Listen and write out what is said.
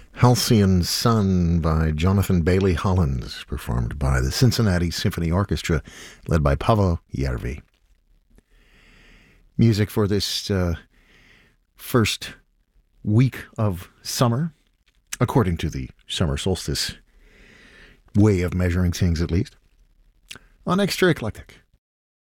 Halcyon Sun by Jonathan Bailey Hollands, performed by the Cincinnati Symphony Orchestra, led by Paavo Järvi. Music for this first week of summer, according to the summer solstice way of measuring things at least, on Extra Eclectic.